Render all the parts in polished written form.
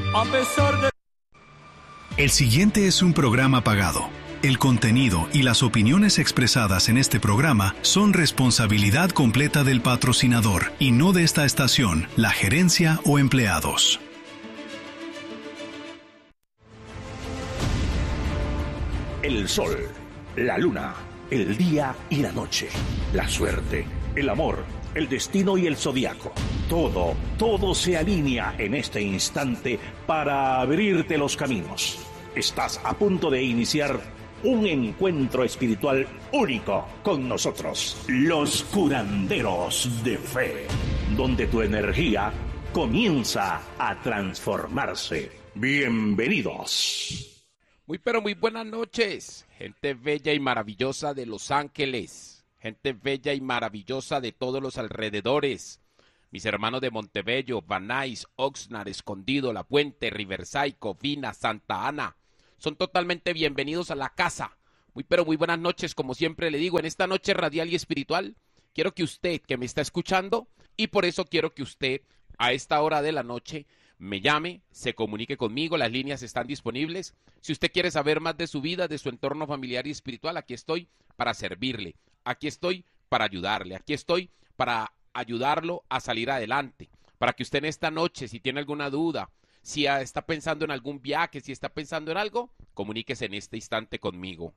A pesar de... El siguiente es un programa pagado. El contenido y las opiniones expresadas en este programa son responsabilidad completa del patrocinador y no de esta estación, la gerencia o empleados. El sol, la luna, el día y la noche, la suerte, el amor, el destino y el zodiaco. Todo se alinea en este instante para abrirte los caminos. Estás a punto de iniciar un encuentro espiritual único con nosotros, los curanderos de fe, donde tu energía comienza a transformarse. Bienvenidos. Muy buenas noches, gente bella y maravillosa de Los Ángeles, gente bella y maravillosa de todos los alrededores, mis hermanos de Montebello, Van Nuys, Oxnard, Escondido, La Puente, Riverside, Covina, Santa Ana, son totalmente bienvenidos a la casa. Muy buenas noches, como siempre le digo, en esta noche radial y espiritual, quiero que usted que me está escuchando, y por eso quiero que usted a esta hora de la noche me llame, se comunique conmigo, las líneas están disponibles. Si usted quiere saber más de su vida, de su entorno familiar y espiritual, aquí estoy para servirle, aquí estoy para ayudarle, aquí estoy para ayudarlo a salir adelante, para que usted en esta noche, si tiene alguna duda, si está pensando en algún viaje, si está pensando en algo, comuníquese en este instante conmigo.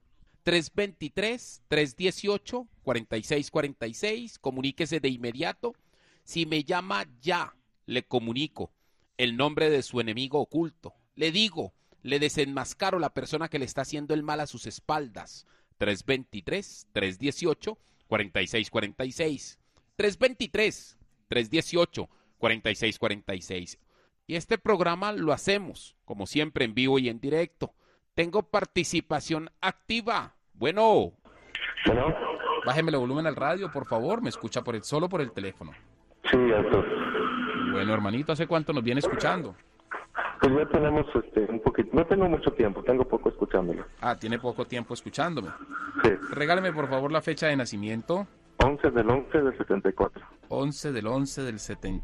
323-318-4646, comuníquese de inmediato. Si me llama ya, le comunico el nombre de su enemigo oculto. Le digo, le desenmascaro la persona que le está haciendo el mal a sus espaldas. 323-318-4646. 323-318-4646. Y este programa lo hacemos, como siempre, en vivo y en directo. Tengo participación activa. Bueno. Bájeme el volumen al radio, por favor. Me escucha solo por el teléfono. Sí, alto. Bueno, hermanito, ¿hace cuánto nos viene escuchando? Pues ya tenemos un poquito, no tengo mucho tiempo, tengo poco escuchándolo. Ah, tiene poco tiempo escuchándome. Sí. Regáleme, por favor, la fecha de nacimiento. 11 del 11 del 74. 11 del 11 del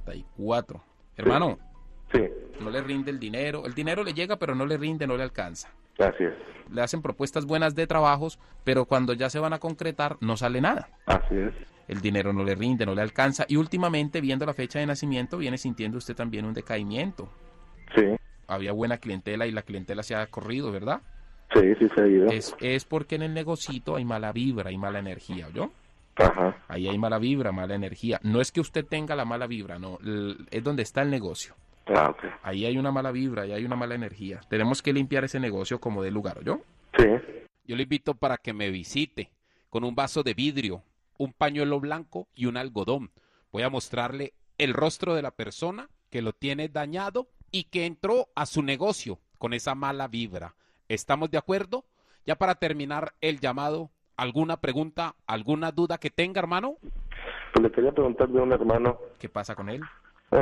74. Hermano. Sí. No le rinde el dinero le llega, pero no le rinde, no le alcanza. Así es. Le hacen propuestas buenas de trabajos, pero cuando ya se van a concretar, no sale nada. Así es. El dinero no le rinde, no le alcanza, y últimamente, viendo la fecha de nacimiento, viene sintiendo usted también un decaimiento. Sí. Había buena clientela y la clientela se ha corrido, ¿verdad? Sí, se ha ido. Es porque en el negocito hay mala vibra, hay mala energía, ¿oyó? Ajá. Ahí hay mala vibra, mala energía. No es que usted tenga la mala vibra, no, es donde está el negocio. Ah, ok. Ahí hay una mala vibra, ahí hay una mala energía. Tenemos que limpiar ese negocio como de lugar, ¿oyó? Sí. Yo le invito para que me visite con un vaso de vidrio, un pañuelo blanco y un algodón. Voy a mostrarle el rostro de la persona que lo tiene dañado y que entró a su negocio con esa mala vibra. ¿Estamos de acuerdo? Ya para terminar el llamado, ¿alguna pregunta, alguna duda que tenga, hermano? Pues le quería preguntar de un hermano. ¿Qué pasa con él?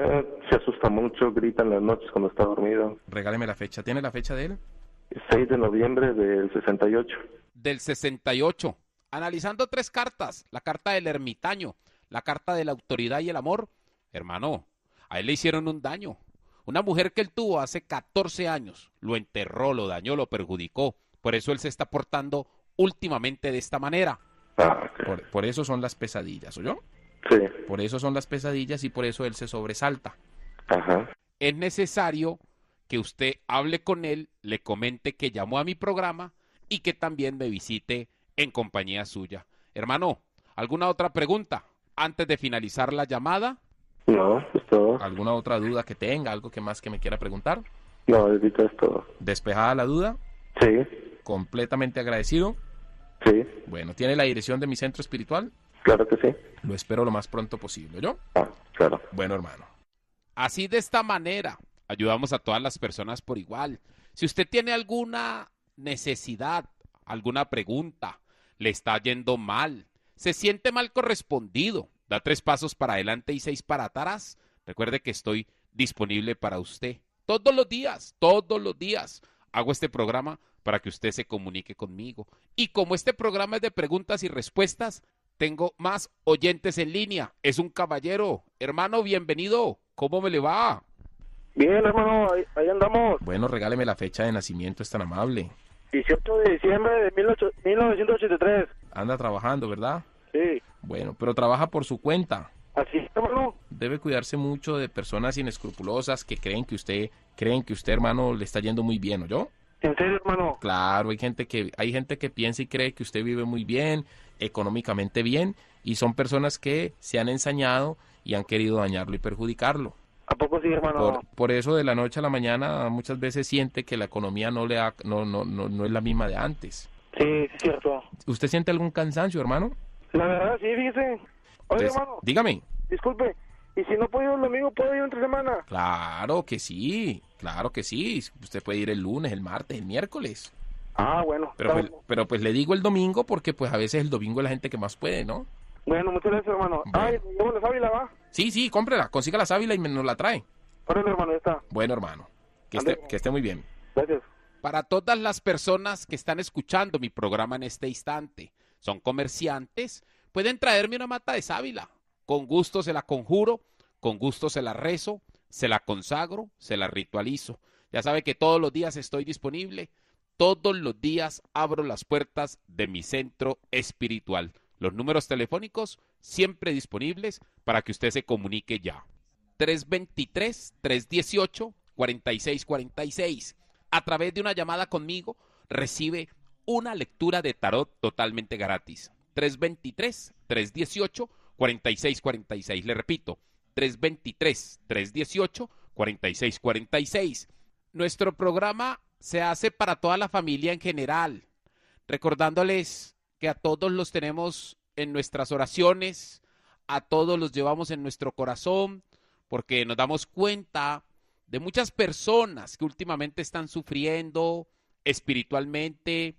Se asusta mucho, grita en las noches cuando está dormido. Regáleme la fecha. ¿Tiene la fecha de él? 6 de noviembre del 68. Del 68. Analizando 3 cartas. La carta del ermitaño, la carta de la autoridad y el amor. Hermano, a él le hicieron un daño. Una mujer que él tuvo hace 14 años. Lo enterró, lo dañó, lo perjudicó. Por eso él se está portando últimamente de esta manera. Ah, okay. Por eso son las pesadillas, ¿oyó? Sí. Por eso son las pesadillas y por eso él se sobresalta. Ajá. Es necesario que usted hable con él, le comente que llamó a mi programa y que también me visite en compañía suya. Hermano, ¿alguna otra pregunta antes de finalizar la llamada? No, es todo. ¿Alguna otra duda que tenga? ¿Algo que más que me quiera preguntar? No, ahorita es todo. ¿Despejada la duda? Sí. ¿Completamente agradecido? Sí. Bueno, ¿tiene la dirección de mi centro espiritual? Claro que sí. Lo espero lo más pronto posible, ¿yo? Ah, claro. Bueno, hermano. Así de esta manera, ayudamos a todas las personas por igual. Si usted tiene alguna necesidad, alguna pregunta, le está yendo mal, se siente mal correspondido, da 3 pasos para adelante y 6 para atrás, recuerde que estoy disponible para usted. Todos los días hago este programa para que usted se comunique conmigo. Y como este programa es de preguntas y respuestas, tengo más oyentes en línea. Es un caballero. Hermano, bienvenido. ¿Cómo me le va? Bien, hermano, ahí andamos. Bueno, regáleme la fecha de nacimiento, es tan amable. 18 de diciembre de 1983. Anda trabajando, ¿verdad? Sí. Bueno, pero trabaja por su cuenta. Así es, hermano. Debe cuidarse mucho de personas inescrupulosas que creen que usted, hermano, le está yendo muy bien, ¿oyó? ¿En serio, hermano? Claro, hay gente que piensa y cree que usted vive muy bien, económicamente bien, y son personas que se han ensañado y han querido dañarlo y perjudicarlo. ¿A poco sí, hermano? Por eso de la noche a la mañana muchas veces siente que la economía no es la misma de antes. Sí, sí, es cierto. ¿Usted siente algún cansancio, hermano? La verdad, sí, fíjese. Oye, Pues, hermano, dígame. disculpe. ¿Y si no puedo ir el domingo, puedo ir entre semana? Claro que sí. Usted puede ir el lunes, el martes, el miércoles. Ah, bueno. Pero pues le digo el domingo porque pues a veces el domingo es la gente que más puede, ¿no? Bueno, muchas gracias, hermano. Bueno. Ay, me llevo la sábila, ¿va? Sí, cómprela, consiga la sábila y nos la trae. Órale, hermano, ya está. Bueno, hermano, que Ándale. esté muy bien. Gracias. Para todas las personas que están escuchando mi programa en este instante, son comerciantes, pueden traerme una mata de sábila. Con gusto se la conjuro, con gusto se la rezo, se la consagro, se la ritualizo. Ya sabe que todos los días estoy disponible, todos los días abro las puertas de mi centro espiritual. Los números telefónicos siempre disponibles para que usted se comunique ya. 323-318-4646. A través de una llamada conmigo recibe una lectura de tarot totalmente gratis. 323-318-4646. Le repito, 323-318-4646. Nuestro programa se hace para toda la familia en general, recordándoles que a todos los tenemos en nuestras oraciones, a todos los llevamos en nuestro corazón, porque nos damos cuenta de muchas personas que últimamente están sufriendo espiritualmente,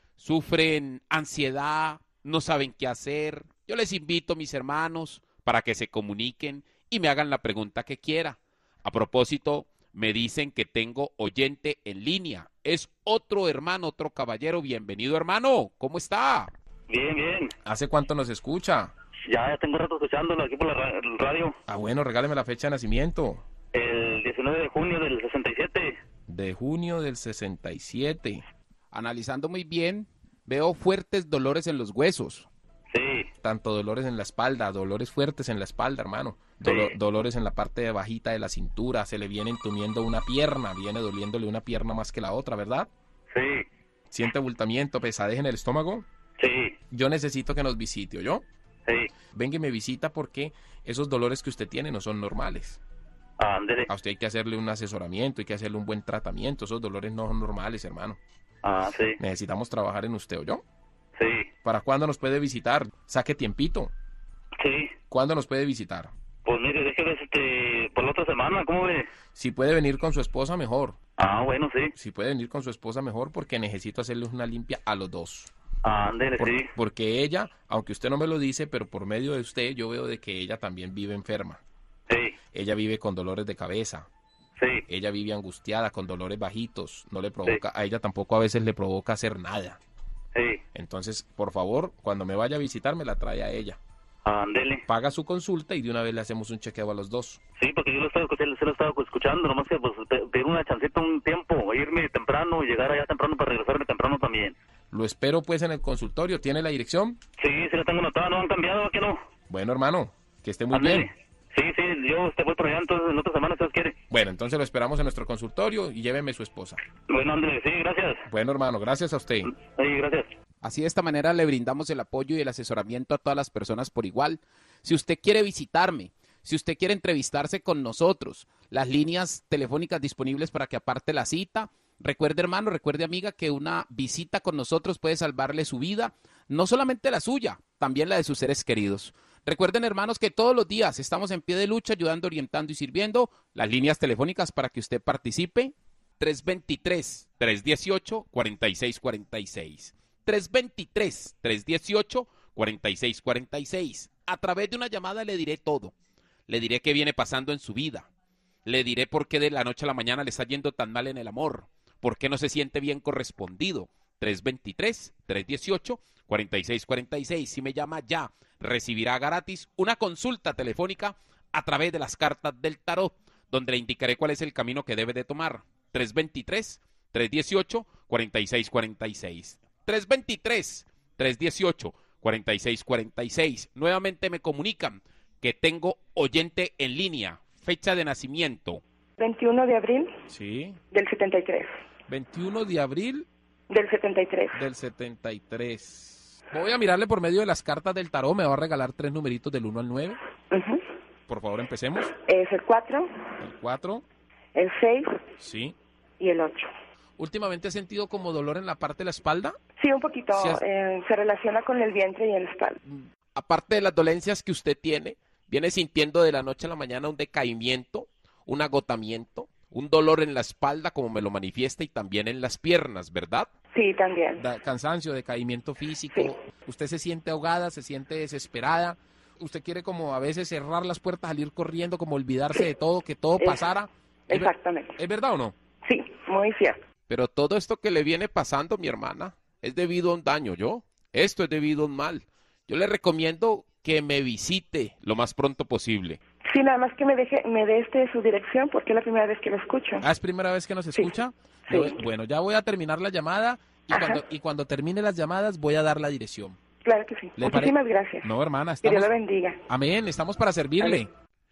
sufren ansiedad, no saben qué hacer. Yo les invito, mis hermanos, para que se comuniquen y me hagan la pregunta que quiera. A propósito, me dicen que tengo oyente en línea. Es otro hermano, otro caballero. Bienvenido, hermano. ¿Cómo está? Bien, bien. ¿Hace cuánto nos escucha? Ya tengo rato escuchándolo aquí por el radio. Ah, bueno, regáleme la fecha de nacimiento. El 19 de junio del 67. De junio del 67. Analizando muy bien, veo fuertes dolores en los huesos. Sí. Tanto dolores en la espalda, dolores fuertes en la espalda, hermano. Sí. Dolores en la parte de bajita de la cintura, se le viene entumiendo una pierna, viene doliéndole una pierna más que la otra, ¿verdad? Sí. ¿Siente abultamiento, pesadez en el estómago? Sí. Yo necesito que nos visite, ¿oyó? Sí. Venga y me visita porque esos dolores que usted tiene no son normales. Ándele. A usted hay que hacerle un asesoramiento, hay que hacerle un buen tratamiento. Esos dolores no son normales, hermano. Ah, sí. Necesitamos trabajar en usted, ¿oyó? Sí. ¿Para cuándo nos puede visitar? Saque tiempito. Sí. ¿Cuándo nos puede visitar? Pues mire, déjeme por la otra semana, ¿cómo ve? Si puede venir con su esposa, mejor. Ah, bueno, sí. Si puede venir con su esposa, mejor, porque necesito hacerles una limpia a los dos. Ándele, sí. Porque ella, aunque usted no me lo dice, pero por medio de usted yo veo de que ella también vive enferma. Sí. Ella vive con dolores de cabeza. Sí. Ella vive angustiada, con dolores bajitos. No le provoca, a ella tampoco a veces le provoca hacer nada. Sí. Entonces, por favor, cuando me vaya a visitar, me la trae a ella. Ándele. Paga su consulta y de una vez le hacemos un chequeo a los dos. Sí, porque yo lo estaba escuchando, nomás que pues pedir una chancita un tiempo, irme temprano y llegar allá temprano para regresarme temprano también. Lo espero pues en el consultorio. ¿Tiene la dirección? Sí, sí la tengo anotada, no han cambiado, ¿a qué no? Bueno, hermano, que esté muy Ándele. bien. Sí, sí, yo voy por allá entonces en otra semana si Dios quiere. Bueno, entonces lo esperamos en nuestro consultorio y lléveme su esposa. Bueno, Andrés, sí, gracias. Bueno, hermano, gracias a usted. Sí, gracias. Así de esta manera le brindamos el apoyo y el asesoramiento a todas las personas por igual. Si usted quiere visitarme, si usted quiere entrevistarse con nosotros, las líneas telefónicas disponibles para que aparte la cita. Recuerde, hermano, recuerde, amiga, que una visita con nosotros puede salvarle su vida, no solamente la suya, también la de sus seres queridos. Recuerden, hermanos, que todos los días estamos en pie de lucha, ayudando, orientando y sirviendo. Las líneas telefónicas para que usted participe, 323-318-4646. 323-318-4646. A través de una llamada le diré todo. Le diré qué viene pasando en su vida. Le diré por qué de la noche a la mañana le está yendo tan mal en el amor. Por qué no se siente bien correspondido. 323-318-4646. Si me llama ya, recibirá gratis una consulta telefónica a través de las cartas del tarot, donde le indicaré cuál es el camino que debe de tomar. 323-318-4646. 323-318-4646. Nuevamente me comunican que tengo oyente en línea. Fecha de nacimiento. 21 de abril Sí. del 73. 21 de abril Del 73. del 73. Voy a mirarle por medio de las cartas del tarot. Me va a regalar 3 numeritos del 1 al 9. Ujú. Por favor, empecemos. Es el 4, El 4. el 6 Sí. y el 8. ¿Últimamente has sentido como dolor en la parte de la espalda? Sí, un poquito. Sí, Se relaciona con el vientre y el espalda. Aparte de las dolencias que usted tiene, viene sintiendo de la noche a la mañana un decaimiento, un agotamiento, un dolor en la espalda, como me lo manifiesta, y también en las piernas, ¿verdad? Sí, también. Cansancio, decaimiento físico. Sí. Usted se siente ahogada, se siente desesperada. Usted quiere como a veces cerrar las puertas, salir corriendo, como olvidarse de todo, que todo pasara. Exactamente. ¿Es verdad o no? Sí, muy cierto. Pero todo esto que le viene pasando, mi hermana, es debido a un daño, ¿yo? Esto es debido a un mal. Yo le recomiendo que me visite lo más pronto posible. Sí, nada más que me dé su dirección porque es la primera vez que lo escucho. ¿Es primera vez que nos escucha? Sí. Bueno, ya voy a terminar la llamada y cuando termine las llamadas voy a dar la dirección. Claro que sí. Muchísimas gracias. No, hermana, Que Dios estamos... la bendiga. Amén, estamos para servirle.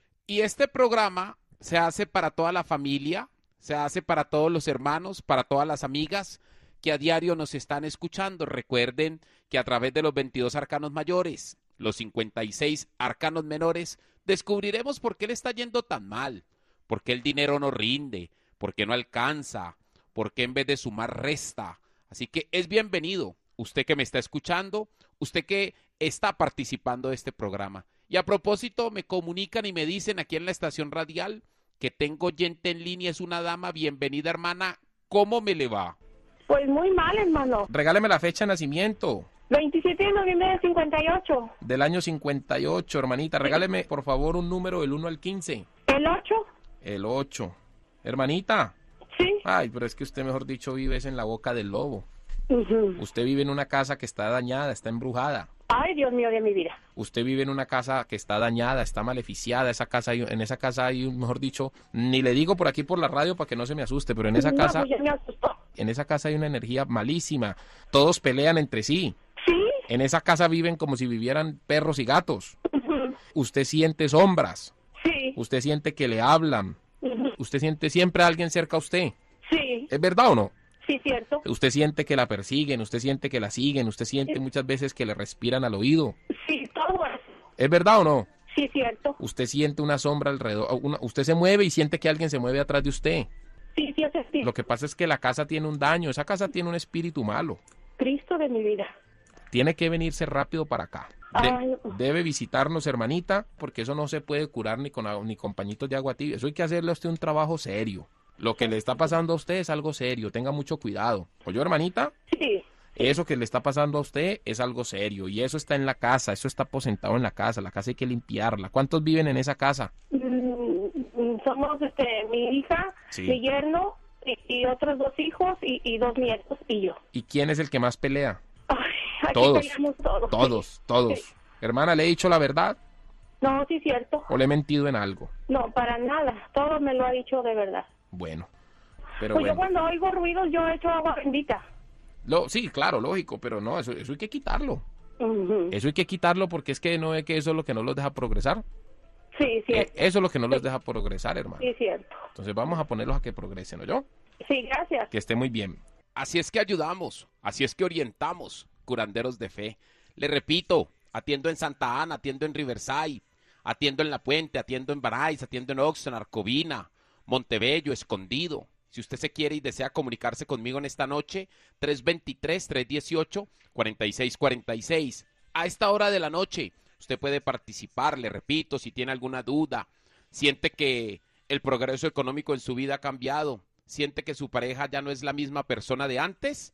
Y este programa se hace para toda la familia, se hace para todos los hermanos, para todas las amigas que a diario nos están escuchando. Recuerden que a través de los 22 arcanos mayores, los 56 arcanos menores, descubriremos por qué le está yendo tan mal, por qué el dinero no rinde, por qué no alcanza, por qué en vez de sumar resta. Así que es bienvenido usted que me está escuchando, usted que está participando de este programa. Y a propósito, me comunican y me dicen aquí en la estación radial que tengo oyente en línea, es una dama. Bienvenida, hermana. ¿Cómo me le va? Pues muy mal, hermano. Regáleme la fecha de nacimiento. 27 de noviembre del 58. Del año 58, hermanita. Regáleme, por favor, un número del 1 al 15. ¿El 8? El 8. Hermanita. Sí. Ay, pero es que usted, mejor dicho, vive en la boca del lobo. Ujú. Usted vive en una casa que está dañada, está embrujada. Ay, Dios mío de mi vida. Usted vive en una casa que está dañada, está maleficiada. En esa casa hay, mejor dicho, ni le digo por aquí por la radio para que no se me asuste, pero en esa casa, pues ya me asustó. en esa casa hay una energía malísima. Todos pelean entre sí. Sí. En esa casa viven como si vivieran perros y gatos. Ujú. Usted siente sombras. Sí. Usted siente que le hablan. Ujú. Usted siente siempre a alguien cerca a usted. Sí. ¿Es verdad o no? Sí, cierto. Usted siente que la persiguen, usted siente que la siguen, usted siente muchas veces que le respiran al oído. Sí, todo eso. ¿Es verdad o no? Sí, cierto. Usted siente una sombra alrededor, usted se mueve y siente que alguien se mueve atrás de usted. Sí, sí, es sí. Lo que pasa es que la casa tiene un daño, esa casa tiene un espíritu malo. Cristo de mi vida. Tiene que venirse rápido para acá. Ay. Debe visitarnos, hermanita, porque eso no se puede curar ni con pañitos de agua tibia. Eso hay que hacerle a usted un trabajo serio. Lo que le está pasando a usted es algo serio, tenga mucho cuidado. ¿Oyó, hermanita? Sí. Eso que le está pasando a usted es algo serio y eso está en la casa, eso está aposentado en la casa hay que limpiarla. ¿Cuántos viven en esa casa? Somos mi hija, Sí. mi yerno y otros 2 hijos y 2 nietos y yo. ¿Y quién es el que más pelea? Ay, aquí Todos. peleamos todos. Todos. Sí. Hermana, ¿le he dicho la verdad No, sí, cierto. o le he mentido en algo? No, para nada. Todo me lo ha dicho de verdad. Bueno, pero Pues yo bueno. cuando oigo ruidos yo echo agua bendita. Sí, claro, lógico, pero no, eso hay que quitarlo. Ujú. Eso hay que quitarlo porque es que no es que eso es lo que no los deja progresar. Sí, cierto. Eso es lo que no los deja progresar, hermano. Sí, cierto. Entonces vamos a ponerlos a que progresen, ¿no yo? Sí, gracias. Que esté muy bien. Así es que ayudamos, así es que orientamos, curanderos de fe. Le repito, atiendo en Santa Ana, atiendo en Riverside, atiendo en La Puente, atiendo en Barais, atiendo en Oxnard, Arcovina, Montebello, Escondido. Si usted se quiere y desea comunicarse conmigo en esta noche, 323-318-4646. A esta hora de la noche, usted puede participar, le repito, si tiene alguna duda, siente que el progreso económico en su vida ha cambiado, siente que su pareja ya no es la misma persona de antes,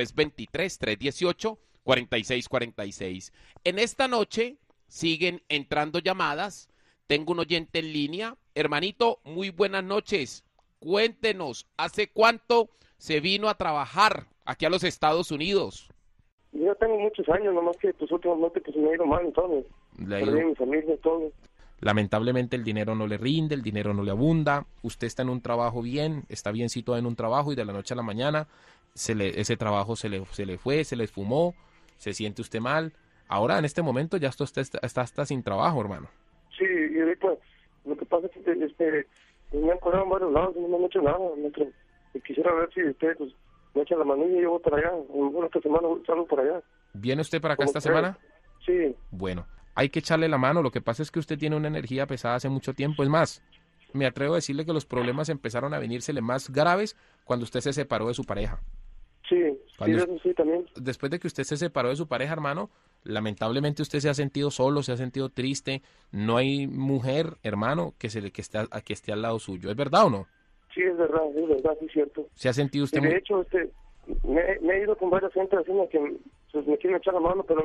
323-318-4646. En esta noche siguen entrando llamadas. Tengo un oyente en línea. Hermanito, muy buenas noches. Cuéntenos, ¿hace cuánto se vino a trabajar aquí a los Estados Unidos? Yo tengo muchos años, nomás que pues últimamente pues me ha ido mal, entonces. Le ha Perdí ido- mi familia, todo. Lamentablemente el dinero no le rinde, el dinero no le abunda, usted está en un trabajo bien, está bien situado en un trabajo y de la noche a la mañana ese trabajo se le fue, se le esfumó, se siente usted mal. Ahora en este momento ya usted está sin trabajo, hermano. Sí, y ahorita lo que pasa es que me han corrido en varios lados y no me han hecho nada. Y quisiera ver si usted pues, me echa la manilla y yo voy para allá. Bueno, esta semana salgo por allá. ¿Viene usted para acá esta semana? Sí. Bueno, hay que echarle la mano. Lo que pasa es que usted tiene una energía pesada hace mucho tiempo. Es más, me atrevo a decirle que los problemas empezaron a venírsele más graves cuando usted se separó de su pareja. Sí, eso sí también. Después de que usted se separó de su pareja, hermano, lamentablemente usted se ha sentido solo, se ha sentido triste. No hay mujer, hermano, que esté al lado suyo. ¿Es verdad o no? Sí, es verdad, sí, es cierto. ¿Se ha sentido usted de hecho, me he ido con varias gente haciendo que pues, me quieren echar la mano, pero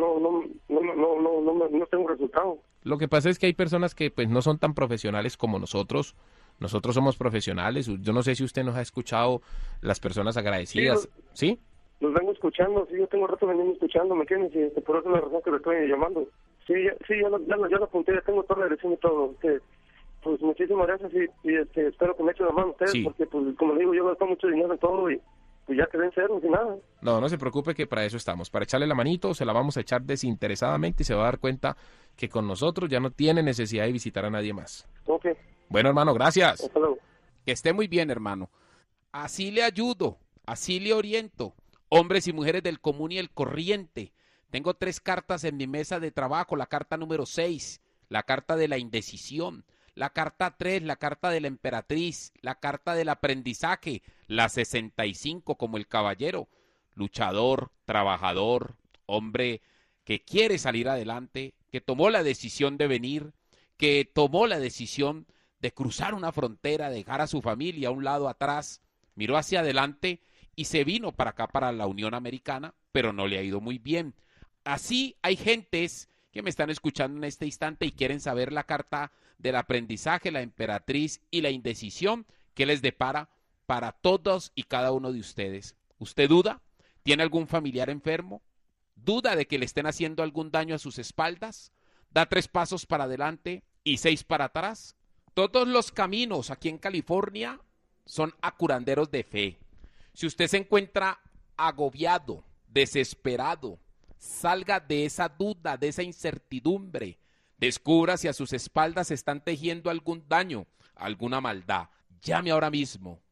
no tengo resultado. Lo que pasa es que hay personas que pues no son tan profesionales como nosotros. Nosotros somos profesionales. Yo no sé si usted nos ha escuchado, las personas agradecidas. ¿Sí? Los vengo escuchando, sí, yo tengo rato veniendo escuchando, ¿me entiendes? Y por eso es la razón que le estoy llamando. Sí, ya lo apunté, ya tengo toda la dirección y todo. Pues muchísimas gracias y espero que me echen la mano ustedes, sí. Porque pues como le digo, yo gasto mucho dinero en todo y pues ya quedé en cero, sin nada. No se preocupe que para eso estamos, para echarle la manito, se la vamos a echar desinteresadamente y se va a dar cuenta que con nosotros ya no tiene necesidad de visitar a nadie más. Ok. Bueno, hermano, gracias. Hasta luego. Que esté muy bien, hermano. Así le ayudo, así le oriento. Hombres y mujeres del común y el corriente. Tengo 3 cartas en mi mesa de trabajo, la carta número 6, la carta de la indecisión, la carta 3, la carta de la emperatriz, la carta del aprendizaje, la 65 como el caballero, luchador, trabajador, hombre que quiere salir adelante, que tomó la decisión de venir, que tomó la decisión de cruzar una frontera, dejar a su familia a un lado atrás, miró hacia adelante y se vino para acá, para la Unión Americana, pero no le ha ido muy bien. Así hay gentes que me están escuchando en este instante y quieren saber la carta del aprendizaje, la emperatriz y la indecisión que les depara para todos y cada uno de ustedes. ¿Usted duda? ¿Tiene algún familiar enfermo? ¿Duda de que le estén haciendo algún daño a sus espaldas? ¿Da 3 pasos para adelante y 6 para atrás? Todos los caminos aquí en California son a curanderos de fe. Si usted se encuentra agobiado, desesperado, salga de esa duda, de esa incertidumbre. Descubra si a sus espaldas están tejiendo algún daño, alguna maldad. Llame ahora mismo.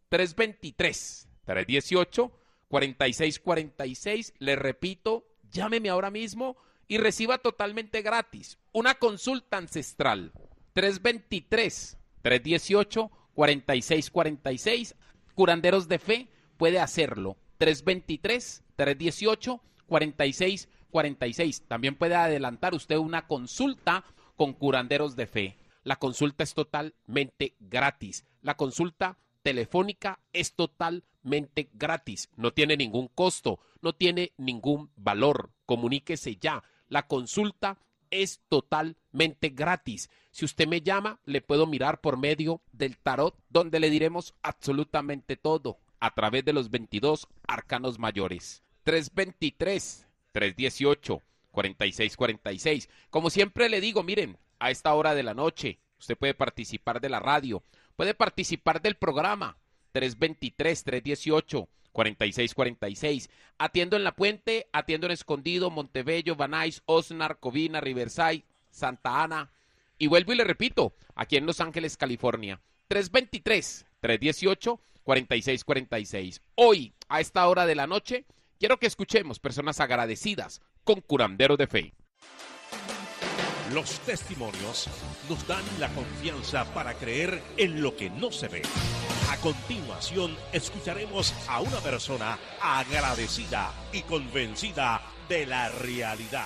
323-318-4646. Le repito, llámeme ahora mismo y reciba totalmente gratis una consulta ancestral. 323-318-4646. Curanderos de fe puede hacerlo. 323-318-4646. También puede adelantar usted una consulta con curanderos de fe. La consulta es totalmente gratis. La consulta telefónica es totalmente gratis. No tiene ningún costo, no tiene ningún valor. Comuníquese ya. La consulta es totalmente gratis. Si usted me llama, le puedo mirar por medio del tarot, donde le diremos absolutamente todo a través de los 22 arcanos mayores. 323-318-4646. Como siempre le digo, miren, a esta hora de la noche, usted puede participar de la radio, puede participar del programa. 323-318-4646. Atiendo en La Puente, atiendo en Escondido, Montebello, Van Nuys, Oxnard, Covina, Riverside, Santa Ana. Y vuelvo y le repito, aquí en Los Ángeles, California. 323-318-4646. Hoy, a esta hora de la noche, quiero que escuchemos personas agradecidas con curanderos de fe. Los testimonios nos dan la confianza para creer en lo que no se ve. A continuación, escucharemos a una persona agradecida y convencida de la realidad.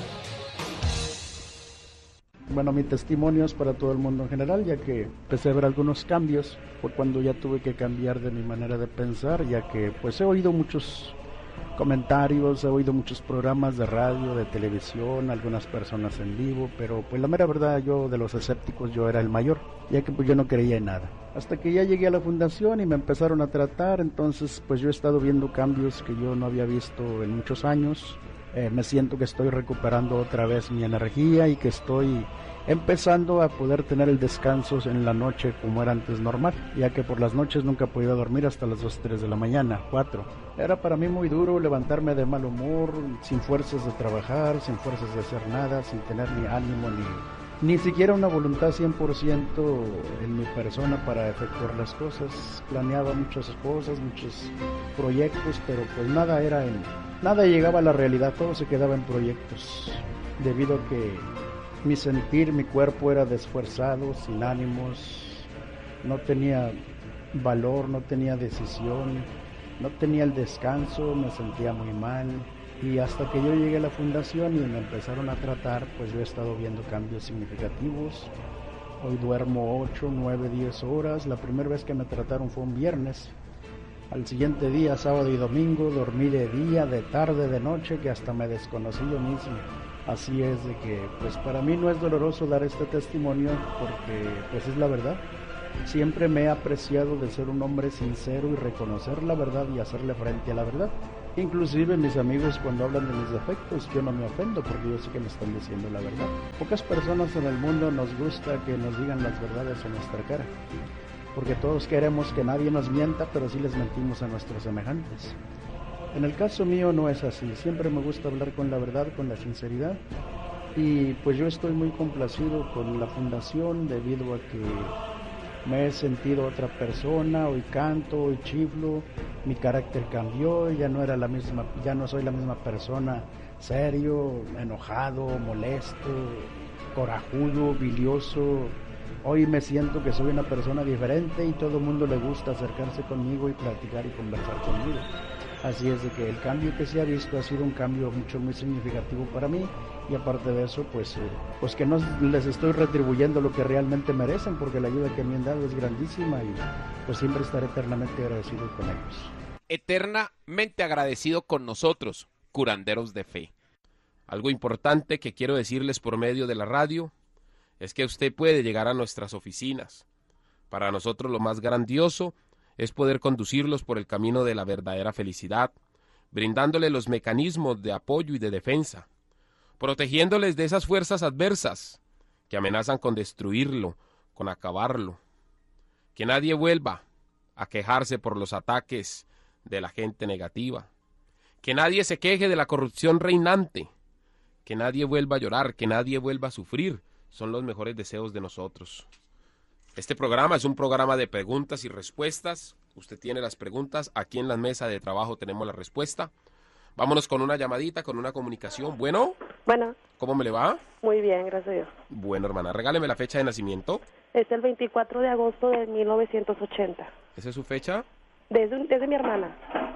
Bueno, mi testimonio es para todo el mundo en general, ya que empecé a ver algunos cambios por cuando ya tuve que cambiar de mi manera de pensar, ya que pues he oído muchos comentarios, he oído muchos programas de radio, de televisión, algunas personas en vivo, pero pues la mera verdad, yo de los escépticos yo era el mayor, ya que pues yo no creía en nada. Hasta que ya llegué a la fundación y me empezaron a tratar, entonces pues yo he estado viendo cambios que yo no había visto en muchos años. me siento que estoy recuperando otra vez mi energía y que estoy empezando a poder tener el descanso en la noche como era antes normal, ya que por las noches nunca podía dormir hasta las 2, 3 de la mañana, 4. Era para mí muy duro levantarme de mal humor, sin fuerzas de trabajar, sin fuerzas de hacer nada, sin tener ni ánimo ni siquiera una voluntad 100% en mi persona para efectuar las cosas. Planeaba muchas cosas, muchos proyectos, pero pues nada llegaba a la realidad, todo se quedaba en proyectos, debido a que mi sentir, mi cuerpo era desfuerzado, sin ánimos, no tenía valor, no tenía decisión, no tenía el descanso, me sentía muy mal. Y hasta que yo llegué a la fundación y me empezaron a tratar, pues yo he estado viendo cambios significativos. Hoy duermo 8, 9, 10 horas. La primera vez que me trataron fue un viernes. Al siguiente día, sábado y domingo, dormí de día, de tarde, de noche, que hasta me desconocí yo mismo. Así es de que, pues para mí no es doloroso dar este testimonio porque, pues es la verdad. Siempre me he apreciado de ser un hombre sincero y reconocer la verdad y hacerle frente a la verdad. Inclusive mis amigos cuando hablan de mis defectos, yo no me ofendo porque yo sé que me están diciendo la verdad. Pocas personas en el mundo nos gusta que nos digan las verdades en nuestra cara, porque todos queremos que nadie nos mienta, pero sí les mentimos a nuestros semejantes. En el caso mío no es así, siempre me gusta hablar con la verdad, con la sinceridad, y pues yo estoy muy complacido con la fundación debido a que me he sentido otra persona, hoy canto, hoy chiflo, mi carácter cambió, ya no soy la misma persona, serio, enojado, molesto, corajudo, bilioso. Hoy me siento que soy una persona diferente y todo el mundo le gusta acercarse conmigo y platicar y conversar conmigo. Así es de que el cambio que se ha visto ha sido un cambio muy significativo para mí, y aparte de eso, pues que no les estoy retribuyendo lo que realmente merecen, porque la ayuda que me han dado es grandísima y pues siempre estaré eternamente agradecido con ellos. Eternamente agradecido con nosotros, curanderos de fe. Algo importante que quiero decirles por medio de la radio es que usted puede llegar a nuestras oficinas. Para nosotros lo más grandioso es poder conducirlos por el camino de la verdadera felicidad, brindándoles los mecanismos de apoyo y de defensa, protegiéndoles de esas fuerzas adversas que amenazan con destruirlo, con acabarlo. Que nadie vuelva a quejarse por los ataques de la gente negativa. Que nadie se queje de la corrupción reinante. Que nadie vuelva a llorar, que nadie vuelva a sufrir. Son los mejores deseos de nosotros. Este programa es un programa de preguntas y respuestas. Usted tiene las preguntas, aquí en la mesa de trabajo tenemos la respuesta. Vámonos con una llamadita, con una comunicación. Bueno. ¿Cómo me le va? Muy bien, gracias a Dios. Bueno, hermana, regáleme la fecha de nacimiento. Es el 24 de agosto de 1980. ¿Esa es su fecha? Desde mi hermana.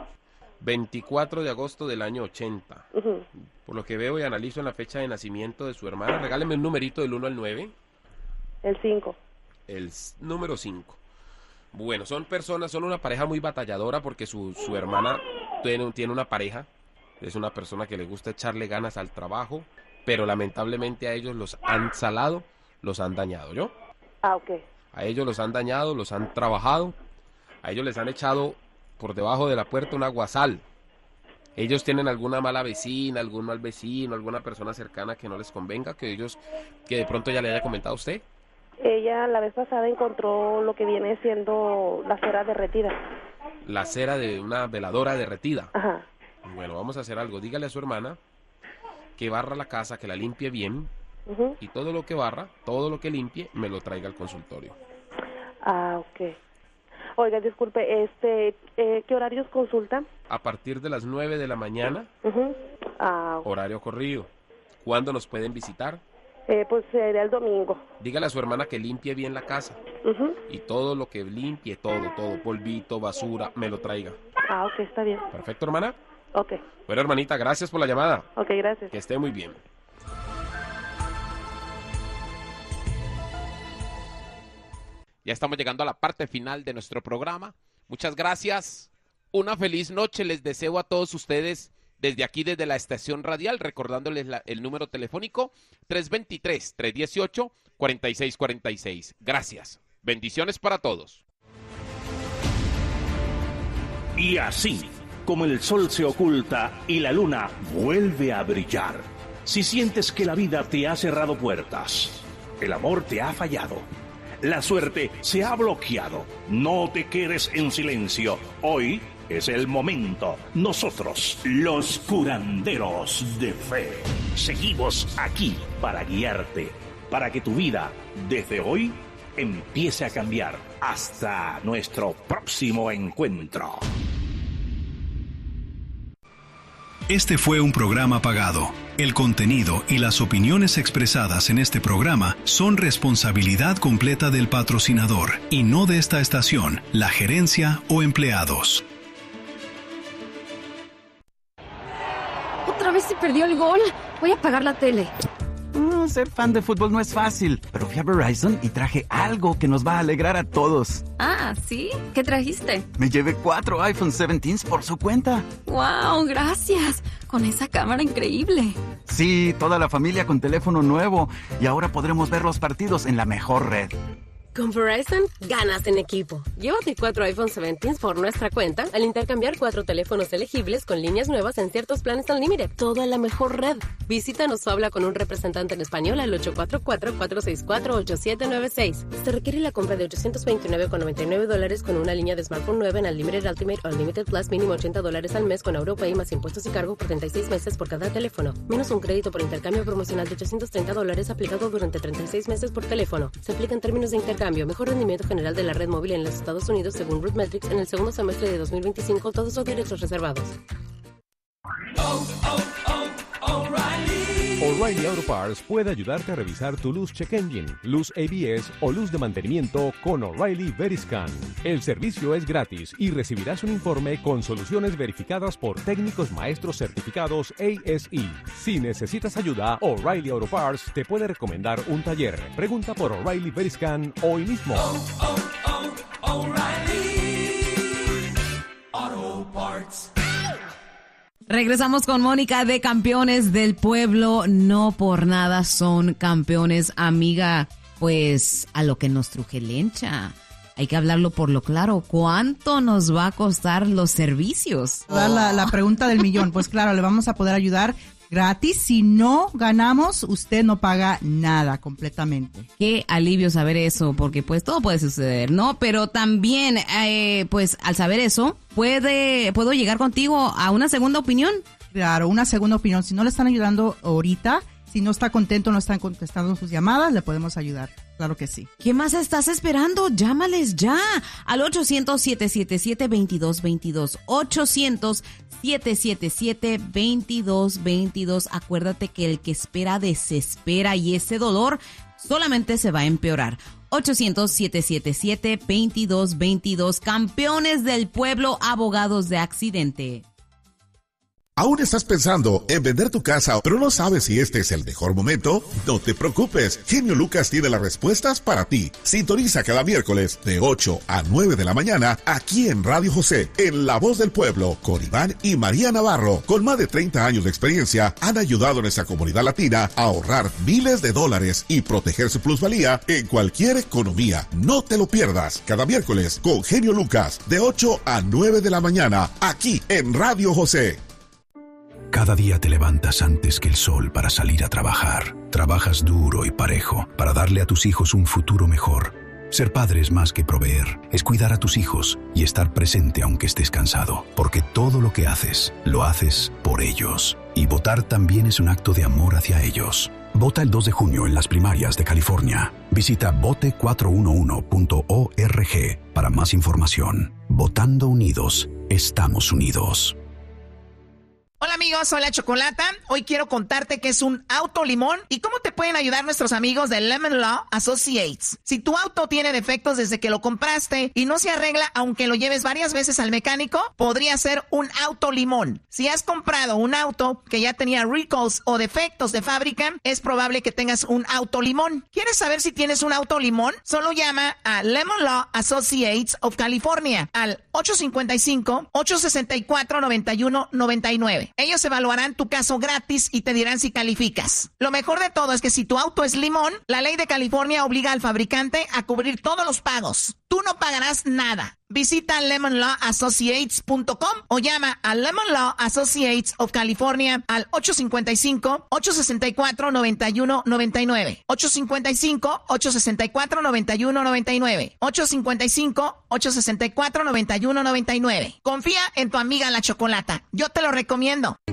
24 de agosto del año 80. Por lo que veo y analizo en la fecha de nacimiento de su hermana, regáleme un numerito del 1 al 9. El 5. El número 5. Bueno, son una pareja muy batalladora porque su hermana tiene una pareja. Es una persona que le gusta echarle ganas al trabajo, pero lamentablemente a ellos los han salado, los han dañado, ¿yo? Ok. A ellos los han dañado, los han trabajado, a ellos les han echado por debajo de la puerta un aguasal. Ellos tienen alguna mala vecina, algún mal vecino, alguna persona cercana que no les convenga, que de pronto ya le haya comentado a usted. Ella la vez pasada encontró lo que viene siendo la cera derretida. La cera de una veladora derretida. Ajá. Bueno, vamos a hacer algo. Dígale a su hermana que barra la casa, que la limpie bien, y todo lo que barra, todo lo que limpie, me lo traiga al consultorio. Ah, ok. Oiga, disculpe, ¿qué horarios consulta? A partir de las 9 de la mañana, horario corrido. ¿Cuándo nos pueden visitar? Pues sería el domingo. Dígale a su hermana que limpie bien la casa. Y todo lo que limpie, todo, polvito, basura, me lo traiga. Ah, ok, está bien. Perfecto, hermana. Ok. Bueno, hermanita, gracias por la llamada. Ok, gracias. Que esté muy bien. Ya estamos llegando a la parte final de nuestro programa. Muchas gracias. Una feliz noche les deseo a todos ustedes desde aquí, desde la estación radial, recordándoles el número telefónico 323-318-4646. Gracias. Bendiciones para todos. Y así como el sol se oculta y la luna vuelve a brillar. Si sientes que la vida te ha cerrado puertas, el amor te ha fallado, la suerte se ha bloqueado, no te quedes en silencio. Hoy es el momento. Nosotros, los curanderos de fe, seguimos aquí para guiarte, para que tu vida, desde hoy, empiece a cambiar. Hasta nuestro próximo encuentro. Este fue un programa pagado. El contenido y las opiniones expresadas en este programa son responsabilidad completa del patrocinador y no de esta estación, la gerencia o empleados. Otra vez se perdió el gol. Voy a apagar la tele. Ser fan de fútbol no es fácil, pero fui a Verizon y traje algo que nos va a alegrar a todos. Ah, ¿sí? ¿Qué trajiste? Me llevé 4 iPhone 17s por su cuenta. ¡Wow! Gracias. Con esa cámara increíble. Sí, toda la familia con teléfono nuevo. Y ahora podremos ver los partidos en la mejor red. Con Verizon, ganas en equipo. Llévate 4 iPhone 17 por nuestra cuenta al intercambiar 4 teléfonos elegibles con líneas nuevas en ciertos planes Unlimited. Todo en la mejor red. Visítanos o habla con un representante en español al 844-464-8796. Se requiere la compra de $829.99 con una línea de smartphone nueva en Unlimited Ultimate o Unlimited Plus, mínimo $80 al mes con AutoPay más impuestos y cargo por 36 meses por cada teléfono. Menos un crédito por intercambio promocional de $830 aplicado durante 36 meses por teléfono. Se aplica en términos de intercambio. Mejor rendimiento general de la red móvil en los Estados Unidos según RootMetrics en el segundo semestre de 2025. Todos los derechos reservados. O'Reilly Auto Parts puede ayudarte a revisar tu luz check engine, luz ABS o luz de mantenimiento con O'Reilly Veriscan. El servicio es gratis y recibirás un informe con soluciones verificadas por técnicos maestros certificados ASE. Si necesitas ayuda, O'Reilly Auto Parts te puede recomendar un taller. Pregunta por O'Reilly Veriscan hoy mismo. O'Reilly Auto Parts. Regresamos con Mónica de Campeones del Pueblo. No por nada son campeones, amiga. Pues a lo que nos truje Lencha. Hay que hablarlo por lo claro. ¿Cuánto nos va a costar los servicios? La pregunta del millón. Pues claro, le vamos a poder ayudar gratis. Si no ganamos, usted no paga nada completamente. Qué alivio saber eso, porque pues todo puede suceder, ¿no? Pero también, pues al saber eso, ¿puedo llegar contigo a una segunda opinión? Claro, una segunda opinión. Si no le están ayudando ahorita, si no está contento, no están contestando sus llamadas, le podemos ayudar. Claro que sí. ¿Qué más estás esperando? Llámales ya al 800-777-2222. 800-777-2222. Acuérdate que el que espera desespera y ese dolor solamente se va a empeorar. 800-777-2222. Campeones del Pueblo, abogados de accidente. ¿Aún estás pensando en vender tu casa, pero no sabes si este es el mejor momento? No te preocupes, Genio Lucas tiene las respuestas para ti. Sintoniza cada miércoles de 8 a 9 de la mañana aquí en Radio José, en La Voz del Pueblo, con Iván y María Navarro. Con más de 30 años de experiencia, han ayudado a nuestra comunidad latina a ahorrar miles de dólares y proteger su plusvalía en cualquier economía. No te lo pierdas, cada miércoles con Genio Lucas, de 8 a 9 de la mañana, aquí en Radio José. Cada día te levantas antes que el sol para salir a trabajar. Trabajas duro y parejo para darle a tus hijos un futuro mejor. Ser padre es más que proveer, es cuidar a tus hijos y estar presente aunque estés cansado. Porque todo lo que haces, lo haces por ellos. Y votar también es un acto de amor hacia ellos. Vota el 2 de junio en las primarias de California. Visita vote411.org para más información. Votando unidos, estamos unidos. Hola amigos, soy la Chocolata. Hoy quiero contarte qué es un auto limón y cómo te pueden ayudar nuestros amigos de Lemon Law Associates. Si tu auto tiene defectos desde que lo compraste y no se arregla aunque lo lleves varias veces al mecánico, podría ser un auto limón. Si has comprado un auto que ya tenía recalls o defectos de fábrica, es probable que tengas un auto limón. ¿Quieres saber si tienes un auto limón? Solo llama a Lemon Law Associates of California al 855-864-9199. Ellos evaluarán tu caso gratis y te dirán si calificas. Lo mejor de todo es que si tu auto es limón, la ley de California obliga al fabricante a cubrir todos los pagos. Tú no pagarás nada. Visita lemonlawassociates.com o llama a Lemon Law Associates of California al 855-864-9199. 855-864-9199. 855-864-9199. Confía en tu amiga la Chocolata. Yo te lo recomiendo.